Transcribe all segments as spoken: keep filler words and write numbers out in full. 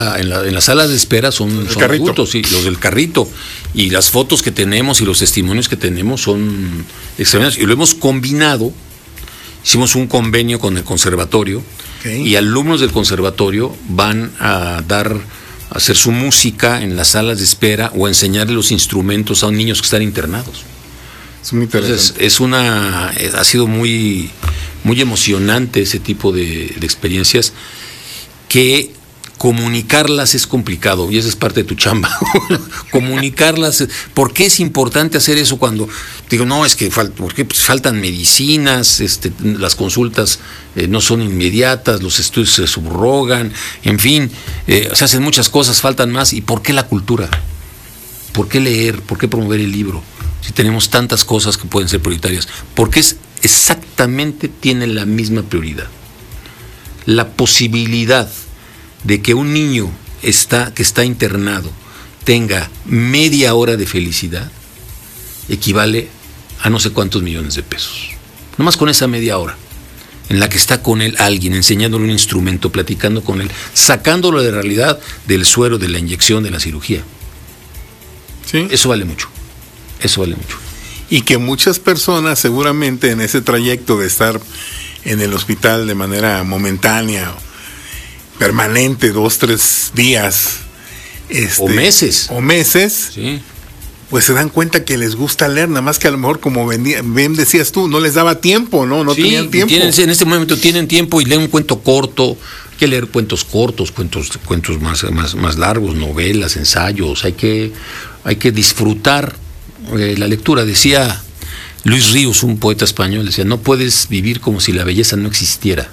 En, la, en las salas de espera son, son adultos, sí, los del carrito, y las fotos que tenemos y los testimonios que tenemos son extraordinarios, y lo hemos combinado. Hicimos un convenio con el conservatorio, okay, y alumnos del conservatorio van a dar a hacer su música en las salas de espera o a enseñarle los instrumentos a niños que están internados. Es muy interesante. Entonces, es una ha sido muy muy emocionante ese tipo de, de experiencias, que comunicarlas es complicado, y esa es parte de tu chamba. Comunicarlas. ¿Por qué es importante hacer eso cuando digo, no, es que fal, ¿por qué? Pues faltan medicinas, este, las consultas eh, no son inmediatas, los estudios se subrogan, en fin, eh, se hacen muchas cosas, faltan más. ¿Y por qué la cultura? ¿Por qué leer? ¿Por qué promover el libro? Si tenemos tantas cosas que pueden ser prioritarias, porque es exactamente, tiene la misma prioridad. La posibilidad de que un niño está, que está internado tenga media hora de felicidad equivale a no sé cuántos millones de pesos. Nomás con esa media hora en la que está con él alguien, enseñándole un instrumento, platicando con él, sacándolo de realidad del suero, de la inyección, de la cirugía. ¿Sí? Eso vale mucho. Eso vale mucho. Y que muchas personas seguramente en ese trayecto de estar en el hospital de manera momentánea, permanente, dos, tres días, este, o meses, o meses, sí, pues se dan cuenta que les gusta leer, nada más que a lo mejor, como vendía, bien decías tú, no les daba tiempo, no, no sí, tenían tiempo. Tienen, en este momento tienen tiempo y leen un cuento corto. Hay que leer cuentos cortos, cuentos, cuentos más, más, más largos, novelas, ensayos. Hay que, hay que disfrutar eh, la lectura. Decía Luis Ríos, un poeta español, decía: no puedes vivir como si la belleza no existiera.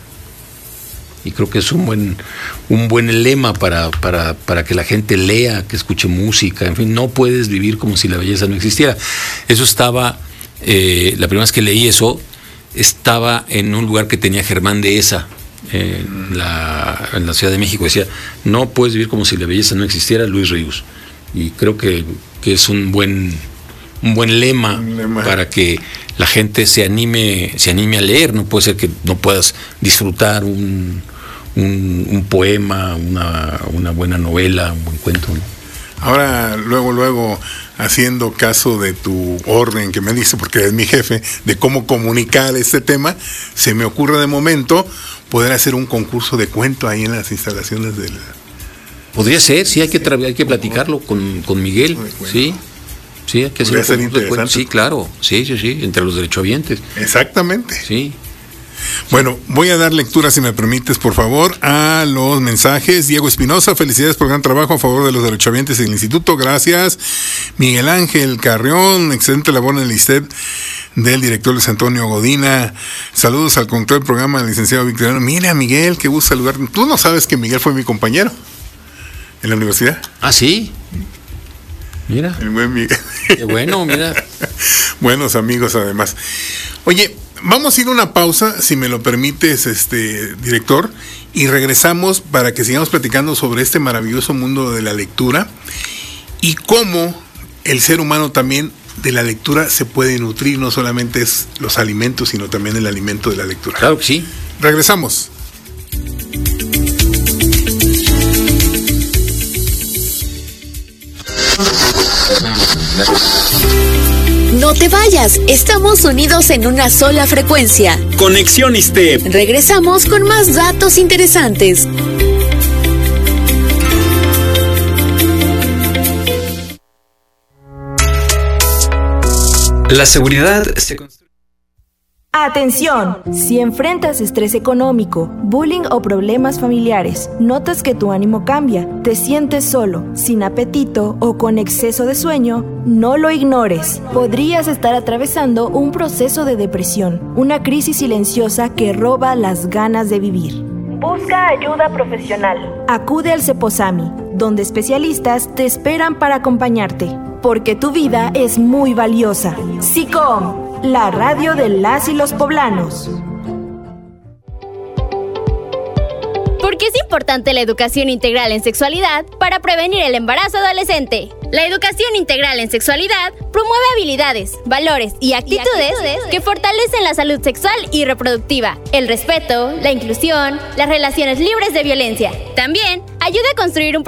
Y creo que es un buen un buen lema para, para, para que la gente lea, que escuche música, en fin, no puedes vivir como si la belleza no existiera. Eso estaba, eh, la primera vez que leí eso, estaba en un lugar que tenía Germán Dehesa, en la, en la Ciudad de México. Decía: no puedes vivir como si la belleza no existiera, Luis Ríos. Y creo que, que es un buen un buen lema, un lema para que la gente se anime, se anime a leer. No puede ser que no puedas disfrutar un, un, un poema, una, una buena novela, un buen cuento, ¿no? Ahora, luego, luego, haciendo caso de tu orden que me dice, porque es mi jefe, de cómo comunicar este tema, se me ocurre de momento poder hacer un concurso de cuento ahí en las instalaciones del... Podría ser, sí, hay que, tra- hay que platicarlo con, con Miguel, sí. Sí, hay que hacer un concurso de cuentos. Sí, claro, sí, sí, sí, entre los derechohabientes. Exactamente. Sí. Bueno, voy a dar lectura, si me permites, por favor, a los mensajes. Diego Espinosa: felicidades por gran trabajo a favor de los derechohabientes del instituto, gracias. Miguel Ángel Carrión: excelente labor en el I S E B del director Luis Antonio Godina. Saludos al conductor del programa, el licenciado Victoriano. Mira, Miguel, qué gusto saludarte. Tú no sabes que Miguel fue mi compañero en la universidad. Ah, sí. Mira. El buen Miguel. Qué bueno, mira. Buenos amigos, además. Oye, vamos a ir a una pausa, si me lo permites, este director, y regresamos para que sigamos platicando sobre este maravilloso mundo de la lectura y cómo el ser humano también de la lectura se puede nutrir. No solamente es los alimentos, sino también el alimento de la lectura. Claro que sí. Regresamos. No te vayas, estamos unidos en una sola frecuencia. Conexión I S T E B. Regresamos con más datos interesantes. La seguridad se construye. Atención, si enfrentas estrés económico, bullying o problemas familiares, notas que tu ánimo cambia, te sientes solo, sin apetito o con exceso de sueño, no lo ignores. Podrías estar atravesando un proceso de depresión, una crisis silenciosa que roba las ganas de vivir. Busca ayuda profesional. Acude al Ceposami, donde especialistas te esperan para acompañarte, porque tu vida es muy valiosa. SICOM, la radio de las y los poblanos. ¿Por qué es importante la educación integral en sexualidad para prevenir el embarazo adolescente? La educación integral en sexualidad promueve habilidades, valores y actitudes, y actitudes que fortalecen la salud sexual y reproductiva, el respeto, la inclusión, las relaciones libres de violencia. También ayuda a construir un